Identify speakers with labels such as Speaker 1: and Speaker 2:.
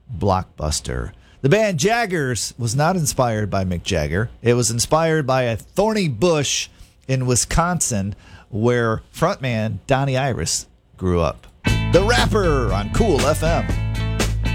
Speaker 1: blockbuster. The band Jaggers was not inspired by Mick Jagger. It was inspired by a thorny bush in Wisconsin where frontman Donnie Iris grew up. The Rapper on Cool FM.